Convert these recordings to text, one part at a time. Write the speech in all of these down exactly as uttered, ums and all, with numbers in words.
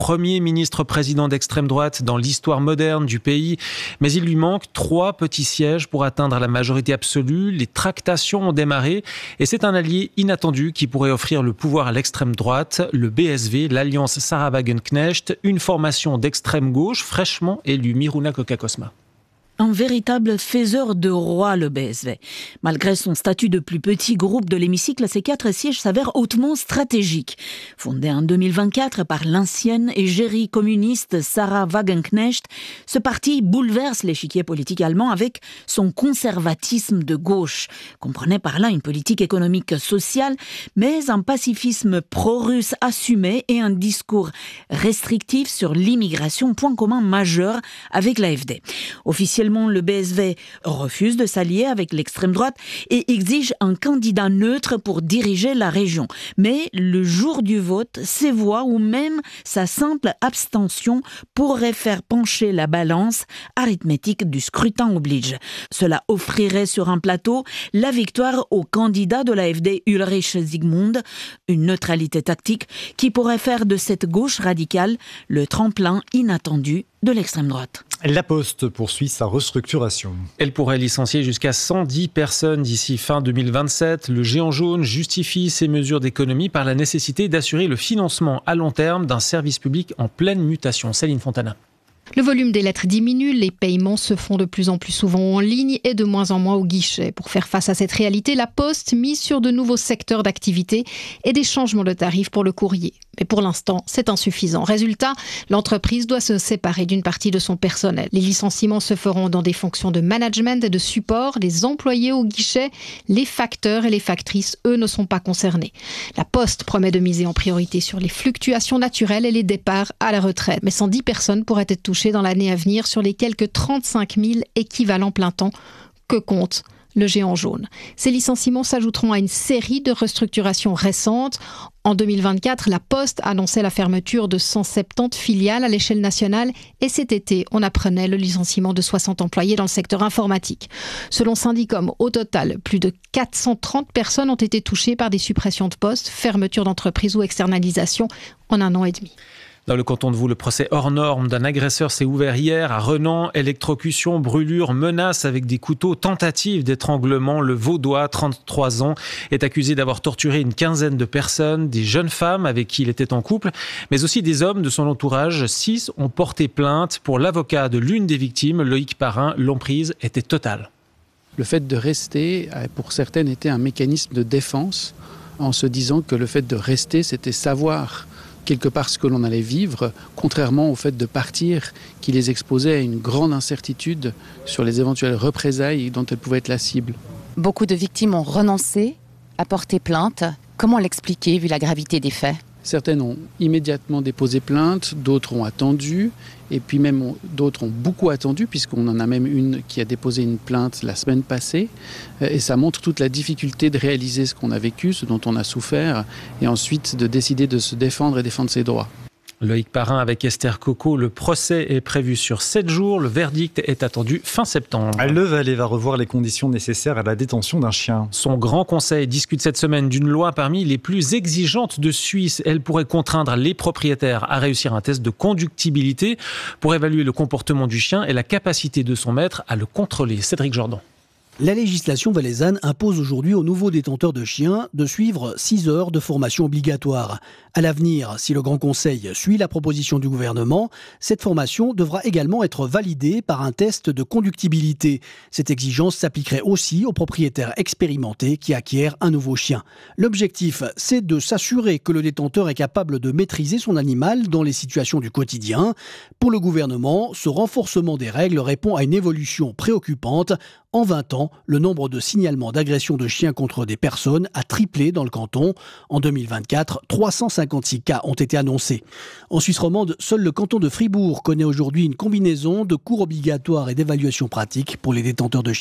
Premier ministre-président d'extrême droite dans l'histoire moderne du pays. Mais il lui manque trois petits sièges pour atteindre la majorité absolue. Les tractations ont démarré et c'est un allié inattendu qui pourrait offrir le pouvoir à l'extrême droite. Le B S V, l'Alliance Sarah Wagenknecht, une formation d'extrême gauche fraîchement élue. Miruna Kokakosma. Un véritable faiseur de roi, le B S V. Malgré son statut de plus petit groupe de l'hémicycle, ces quatre sièges s'avèrent hautement stratégiques. Fondé en deux mille vingt-quatre par l'ancienne égérie communiste Sarah Wagenknecht, ce parti bouleverse l'échiquier politique allemand avec son conservatisme de gauche. Comprenez par là une politique économique sociale, mais un pacifisme pro-russe assumé et un discours restrictif sur l'immigration, point commun majeur avec l'A F D. Officiellement, le B S V refuse de s'allier avec l'extrême droite et exige un candidat neutre pour diriger la région. Mais le jour du vote, ses voix ou même sa simple abstention pourraient faire pencher la balance arithmétique du scrutin oblige. Cela offrirait sur un plateau la victoire au candidat de l'A F D Ulrich Zygmunt, une neutralité tactique qui pourrait faire de cette gauche radicale le tremplin inattendu de l'extrême droite. La Poste poursuit sa restructuration. Elle pourrait licencier jusqu'à cent dix personnes d'ici fin deux mille vingt-sept. Le géant jaune justifie ces mesures d'économie par la nécessité d'assurer le financement à long terme d'un service public en pleine mutation. Céline Fontana. Le volume des lettres diminue, les paiements se font de plus en plus souvent en ligne et de moins en moins au guichet. Pour faire face à cette réalité, la Poste mise sur de nouveaux secteurs d'activité et des changements de tarifs pour le courrier. Mais pour l'instant, c'est insuffisant. Résultat, l'entreprise doit se séparer d'une partie de son personnel. Les licenciements se feront dans des fonctions de management et de support. Les employés au guichet, les facteurs et les factrices, eux, ne sont pas concernés. La Poste promet de miser en priorité sur les fluctuations naturelles et les départs à la retraite. Mais cent dix personnes pourraient être touchées dans l'année à venir sur les quelques trente-cinq mille équivalents plein temps que compte le géant jaune. Ces licenciements s'ajouteront à une série de restructurations récentes. En deux mille vingt-quatre, la Poste annonçait la fermeture de cent soixante-dix filiales à l'échelle nationale et cet été, on apprenait le licenciement de soixante employés dans le secteur informatique. Selon Syndicom, au total, plus de quatre cent trente personnes ont été touchées par des suppressions de postes, fermetures d'entreprises ou externalisations en un an et demi. Dans le canton de Vaud, le procès hors norme d'un agresseur s'est ouvert hier à Renan. Électrocution, brûlure, menace avec des couteaux, tentative d'étranglement. Le Vaudois, trente-trois ans, est accusé d'avoir torturé une quinzaine de personnes, des jeunes femmes avec qui il était en couple, mais aussi des hommes de son entourage. Six ont porté plainte. Pour l'avocat de l'une des victimes, Loïc Parrain, l'emprise était totale. Le fait de rester, pour certaines, était un mécanisme de défense, en se disant que le fait de rester, c'était savoir quelque part ce que l'on allait vivre, contrairement au fait de partir qui les exposait à une grande incertitude sur les éventuelles représailles dont elles pouvaient être la cible. Beaucoup de victimes ont renoncé à porter plainte. Comment l'expliquer vu la gravité des faits ? Certaines ont immédiatement déposé plainte, d'autres ont attendu, et puis même on, d'autres ont beaucoup attendu, puisqu'on en a même une qui a déposé une plainte la semaine passée. Et ça montre toute la difficulté de réaliser ce qu'on a vécu, ce dont on a souffert, et ensuite de décider de se défendre et défendre ses droits. Loïc Parrain avec Esther Coco. Le procès est prévu sur sept jours. Le verdict est attendu fin septembre. Le Valais va revoir les conditions nécessaires à la détention d'un chien. Son grand conseil discute cette semaine d'une loi parmi les plus exigeantes de Suisse. Elle pourrait contraindre les propriétaires à réussir un test de conductibilité pour évaluer le comportement du chien et la capacité de son maître à le contrôler. Cédric Jordan. La législation valaisanne impose aujourd'hui aux nouveaux détenteurs de chiens de suivre six heures de formation obligatoire. À l'avenir, si le Grand Conseil suit la proposition du gouvernement, cette formation devra également être validée par un test de conductibilité. Cette exigence s'appliquerait aussi aux propriétaires expérimentés qui acquièrent un nouveau chien. L'objectif, c'est de s'assurer que le détenteur est capable de maîtriser son animal dans les situations du quotidien. Pour le gouvernement, ce renforcement des règles répond à une évolution préoccupante. En vingt ans, le nombre de signalements d'agressions de chiens contre des personnes a triplé dans le canton. En deux mille vingt-quatre, trois cent cinquante-six cas ont été annoncés. En Suisse romande, seul le canton de Fribourg connaît aujourd'hui une combinaison de cours obligatoires et d'évaluation pratique pour les détenteurs de chiens.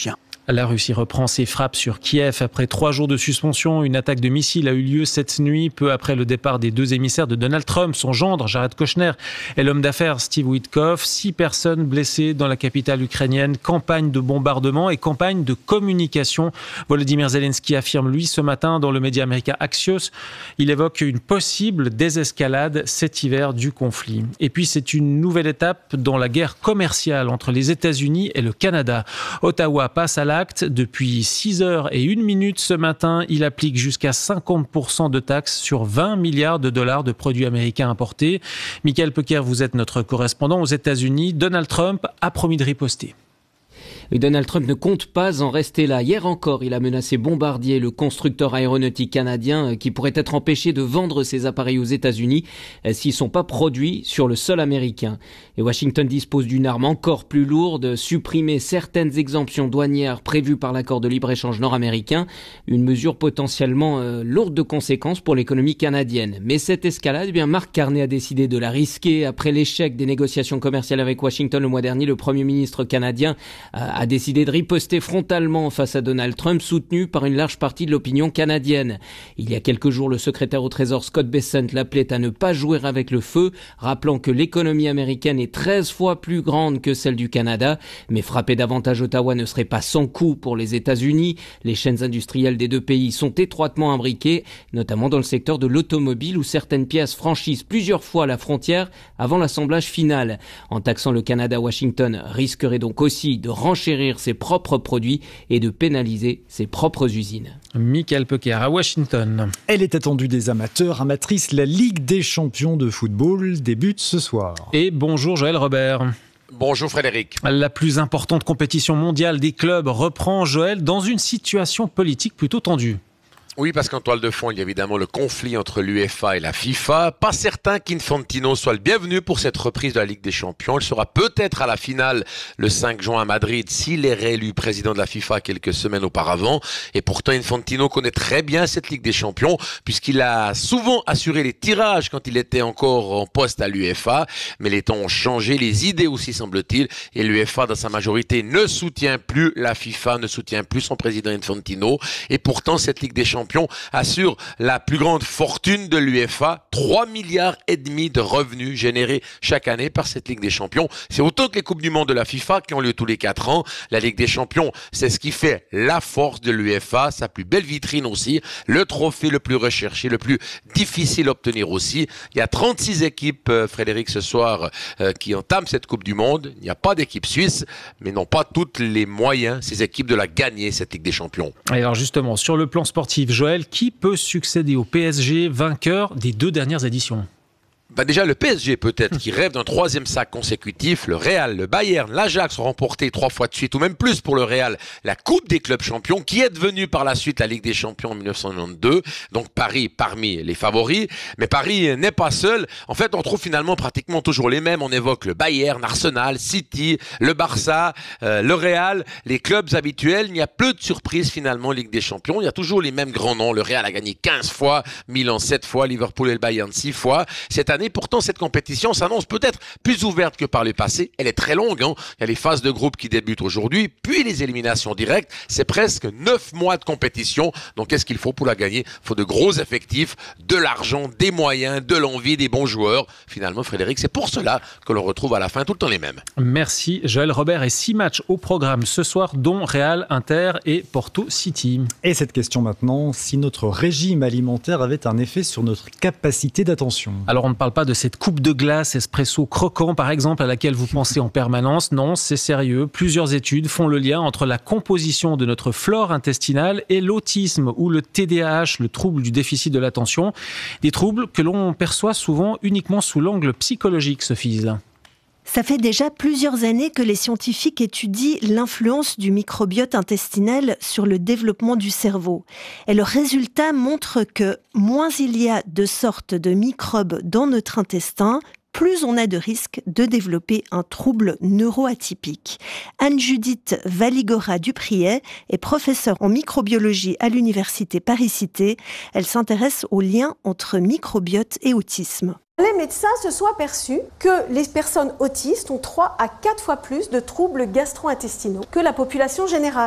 La Russie reprend ses frappes sur Kiev après trois jours de suspension. Une attaque de missiles a eu lieu cette nuit, peu après le départ des deux émissaires de Donald Trump, son gendre Jared Kushner et l'homme d'affaires Steve Witkoff. Six personnes blessées dans la capitale ukrainienne. Campagne de bombardement et campagne de communication. Volodymyr Zelensky affirme, lui, ce matin dans le média américain Axios, il évoque une possible désescalade cet hiver du conflit. Et puis c'est une nouvelle étape dans la guerre commerciale entre les États-Unis et le Canada. Ottawa passe à l'acte. Depuis six heures et une minute ce matin, il applique jusqu'à cinquante pour cent de taxes sur vingt milliards de dollars de produits américains importés. Michael Pecker, vous êtes notre correspondant aux États-Unis. Donald Trump a promis de riposter. Et Donald Trump ne compte pas en rester là. Hier encore, il a menacé Bombardier, le constructeur aéronautique canadien, qui pourrait être empêché de vendre ses appareils aux États-Unis s'ils ne sont pas produits sur le sol américain. Et Washington dispose d'une arme encore plus lourde, supprimer certaines exemptions douanières prévues par l'accord de libre-échange nord-américain, une mesure potentiellement euh, lourde de conséquences pour l'économie canadienne. Mais cette escalade, eh bien Mark Carney a décidé de la risquer. Après l'échec des négociations commerciales avec Washington le mois dernier, le Premier ministre canadien a a décidé de riposter frontalement face à Donald Trump, soutenu par une large partie de l'opinion canadienne. Il y a quelques jours, le secrétaire au Trésor Scott Bessent l'appelait à ne pas jouer avec le feu, rappelant que l'économie américaine est treize fois plus grande que celle du Canada. Mais frapper davantage Ottawa ne serait pas sans coût pour les États-Unis. Les chaînes industrielles des deux pays sont étroitement imbriquées, notamment dans le secteur de l'automobile où certaines pièces franchissent plusieurs fois la frontière avant l'assemblage final. En taxant le Canada, Washington risquerait donc aussi de renchérir ses propres produits et de pénaliser ses propres usines. Michael Pecker à Washington. Elle est attendue des amateurs, amatrices. La Ligue des champions de football débute ce soir. Et bonjour Joël Robert. Bonjour Frédéric. La plus importante compétition mondiale des clubs reprend, Joël, dans une situation politique plutôt tendue. Oui, parce qu'en toile de fond, il y a évidemment le conflit entre l'UEFA et la FIFA. Pas certain qu'Infantino soit le bienvenu pour cette reprise de la Ligue des Champions. Il sera peut-être à la finale le cinq juin à Madrid s'il est réélu président de la FIFA quelques semaines auparavant. Et pourtant, Infantino connaît très bien cette Ligue des Champions puisqu'il a souvent assuré les tirages quand il était encore en poste à l'UEFA. Mais les temps ont changé, les idées aussi semble-t-il. Et l'UEFA, dans sa majorité, ne soutient plus la FIFA, ne soutient plus son président Infantino. Et pourtant, cette Ligue des Champions assure la plus grande fortune de l'UEFA, trois milliards et demi de revenus générés chaque année par cette Ligue des Champions. C'est autant que les Coupes du Monde de la FIFA qui ont lieu tous les quatre ans. La Ligue des Champions, c'est ce qui fait la force de l'UEFA, sa plus belle vitrine aussi, le trophée le plus recherché, le plus difficile à obtenir aussi. Il y a trente-six équipes, euh, Frédéric, ce soir, euh, qui entament cette Coupe du Monde. Il n'y a pas d'équipe suisse, mais n'ont pas tous les moyens, ces équipes, de la gagner, cette Ligue des Champions. Et alors justement, sur le plan sportif, Joël, qui peut succéder au P S G, vainqueur des deux dernières éditions ? Ben déjà, le P S G peut-être qui rêve d'un troisième sac consécutif. Le Real, le Bayern, l'Ajax ont remporté trois fois de suite, ou même plus pour le Real, la Coupe des clubs champions, qui est devenue par la suite la Ligue des champions en dix-neuf cent quatre-vingt-douze. Donc Paris parmi les favoris. Mais Paris n'est pas seul. En fait, on trouve finalement pratiquement toujours les mêmes. On évoque le Bayern, Arsenal, City, le Barça, euh, le Real, les clubs habituels. Il n'y a peu de surprises finalement en Ligue des champions. Il y a toujours les mêmes grands noms. Le Real a gagné quinze fois, Milan sept fois, Liverpool et le Bayern six fois. Cette année, pourtant, cette compétition s'annonce peut-être plus ouverte que par le passé. Elle est très longue, hein. Il y a les phases de groupe qui débutent aujourd'hui, puis les éliminations directes. C'est presque neuf mois de compétition. Donc, qu'est-ce qu'il faut pour la gagner ? Il faut de gros effectifs, de l'argent, des moyens, de l'envie, des bons joueurs. Finalement, Frédéric, c'est pour cela que l'on retrouve à la fin tout le temps les mêmes. Merci Joël Robert. Et six matchs au programme ce soir, dont Real, Inter et Porto City. Et cette question maintenant, si notre régime alimentaire avait un effet sur notre capacité d'attention ? Alors, on ne parle pas de cette coupe de glace espresso croquant, par exemple, à laquelle vous pensez en permanence. Non, c'est sérieux. Plusieurs études font le lien entre la composition de notre flore intestinale et l'autisme ou le T D A H, le trouble du déficit de l'attention. Des troubles que l'on perçoit souvent uniquement sous l'angle psychologique, Sophie Iselin. Ça fait déjà plusieurs années que les scientifiques étudient l'influence du microbiote intestinal sur le développement du cerveau. Et leurs résultats montrent que moins il y a de sortes de microbes dans notre intestin, plus on a de risques de développer un trouble neuroatypique. Anne-Judith Valigora-Dupriet est professeure en microbiologie à l'université Paris-Cité. Elle s'intéresse au lien entre microbiote et autisme. Les médecins se sont aperçus que les personnes autistes ont trois à quatre fois plus de troubles gastro-intestinaux que la population générale.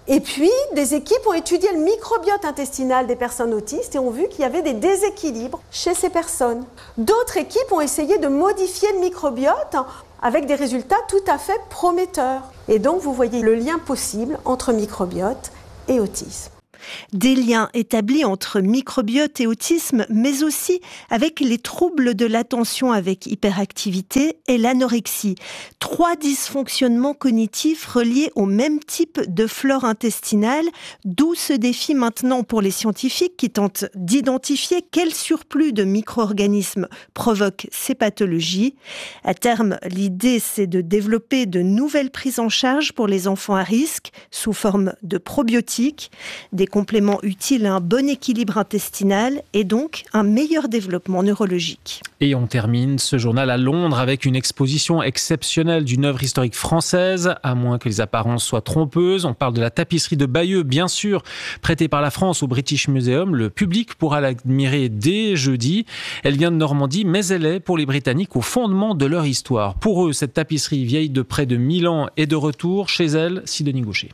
Et puis, des équipes ont étudié le microbiote intestinal des personnes autistes et ont vu qu'il y avait des déséquilibres chez ces personnes. D'autres équipes ont essayé de modifier le microbiote avec des résultats tout à fait prometteurs. Et donc, vous voyez le lien possible entre microbiote et autisme. Des liens établis entre microbiote et autisme, mais aussi avec les troubles de l'attention avec hyperactivité et l'anorexie. Trois dysfonctionnements cognitifs reliés au même type de flore intestinale, d'où ce défi maintenant pour les scientifiques qui tentent d'identifier quel surplus de micro-organismes provoque ces pathologies. À terme, l'idée, c'est de développer de nouvelles prises en charge pour les enfants à risque sous forme de probiotiques, des complément utile à un bon équilibre intestinal et donc un meilleur développement neurologique. Et on termine ce journal à Londres avec une exposition exceptionnelle d'une œuvre historique française, à moins que les apparences soient trompeuses. On parle de la tapisserie de Bayeux, bien sûr, prêtée par la France au British Museum. Le public pourra l'admirer dès jeudi. Elle vient de Normandie, mais elle est, pour les Britanniques, au fondement de leur histoire. Pour eux, cette tapisserie vieille de près de mille ans est de retour. Chez elle, Sidonie Gaucher.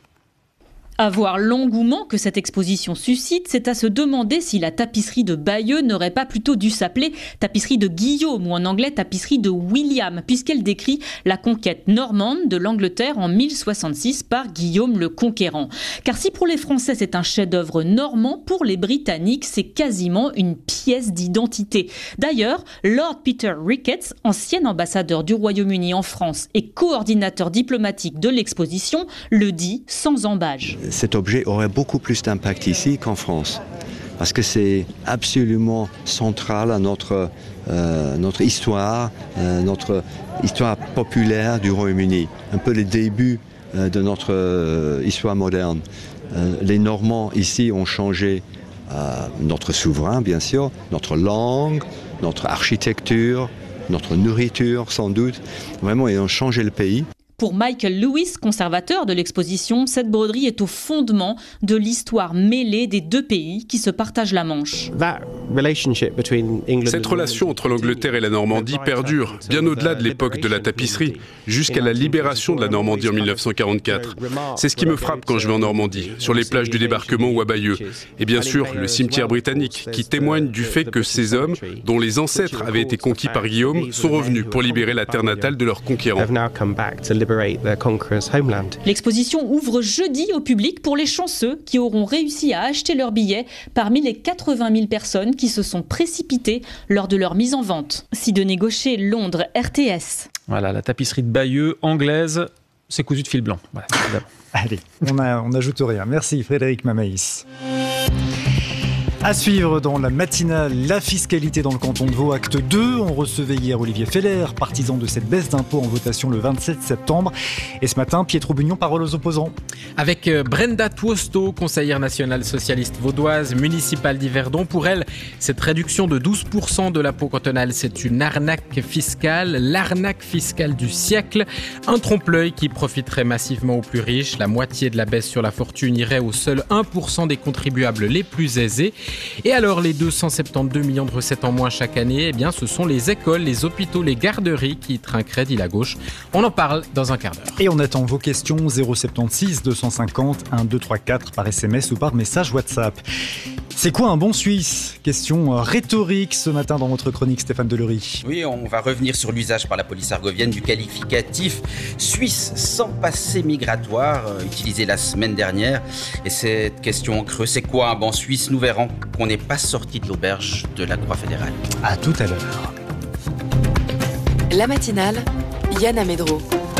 À voir l'engouement que cette exposition suscite, c'est à se demander si la tapisserie de Bayeux n'aurait pas plutôt dû s'appeler tapisserie de Guillaume ou en anglais tapisserie de William, puisqu'elle décrit la conquête normande de l'Angleterre en mille soixante-six par Guillaume le Conquérant. Car si pour les Français c'est un chef-d'œuvre normand, pour les Britanniques c'est quasiment une pièce d'identité. D'ailleurs, Lord Peter Ricketts, ancien ambassadeur du Royaume-Uni en France et coordinateur diplomatique de l'exposition, le dit sans embâge. Cet objet aurait beaucoup plus d'impact ici qu'en France, parce que c'est absolument central à notre, euh, notre histoire, euh, notre histoire populaire du Royaume-Uni, un peu les débuts euh, de notre euh, histoire moderne. Euh, les Normands ici ont changé euh, notre souverain, bien sûr, notre langue, notre architecture, notre nourriture sans doute. Vraiment, ils ont changé le pays. Pour Michael Lewis, conservateur de l'exposition, cette broderie est au fondement de l'histoire mêlée des deux pays qui se partagent la Manche. Cette relation entre l'Angleterre et la Normandie perdure, bien au-delà de l'époque de la tapisserie, jusqu'à la libération de la Normandie en mille neuf cent quarante-quatre. C'est ce qui me frappe quand je vais en Normandie, sur les plages du débarquement ou à Bayeux. Et bien sûr, le cimetière britannique, qui témoigne du fait que ces hommes, dont les ancêtres avaient été conquis par Guillaume, sont revenus pour libérer la terre natale de leurs conquérants. L'exposition ouvre jeudi au public pour les chanceux qui auront réussi à acheter leur billet parmi les quatre-vingt mille personnes qui se sont précipitées lors de leur mise en vente. Sidonie Gaucher, Londres, R T S. Voilà, la tapisserie de Bayeux, anglaise, c'est cousu de fil blanc. Voilà, allez, on n'ajoute rien. Merci Frédéric Mamaïs. À suivre dans la matinale, la fiscalité dans le canton de Vaud, acte deux. On recevait hier Olivier Feller, partisan de cette baisse d'impôt en votation le vingt-sept septembre. Et ce matin, Pietro Bugnon, parole aux opposants. Avec Brenda Tuosto, conseillère nationale socialiste vaudoise, municipale d'Yverdon. Pour elle, cette réduction de douze pour cent de l'impôt cantonal, c'est une arnaque fiscale, l'arnaque fiscale du siècle. Un trompe-l'œil qui profiterait massivement aux plus riches. La moitié de la baisse sur la fortune irait au seul un pour cent des contribuables les plus aisés. Et alors, les deux cent soixante-douze millions de recettes en moins chaque année, eh bien, ce sont les écoles, les hôpitaux, les garderies qui trinqueraient, dit la gauche. On en parle dans un quart d'heure. Et on attend vos questions zéro sept six deux cent cinquante un deux trois quatre par S M S ou par message WhatsApp. C'est quoi un bon Suisse? Question rhétorique ce matin dans votre chronique, Stéphane Delory. Oui, on va revenir sur l'usage par la police argovienne du qualificatif suisse sans passé migratoire, euh, utilisé la semaine dernière. Et cette question en creux, c'est quoi un bon Suisse? Nous verrons qu'on n'est pas sorti de l'auberge de la Croix fédérale. À tout à l'heure. La matinale, Yann Amedro.